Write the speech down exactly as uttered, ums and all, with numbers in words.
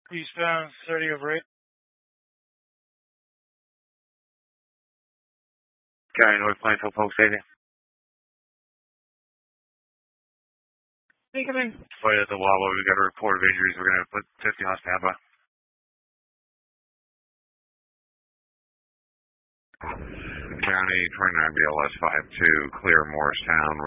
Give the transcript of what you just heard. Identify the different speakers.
Speaker 1: Eastbound thirty over eight.
Speaker 2: County North Plainfield, Polk Stadium.
Speaker 1: Hey, come in.
Speaker 2: Right at the Wawa, we got a report of injuries. We're going to put fifty on standby. County twenty-nine B L S five two, clear Morristown.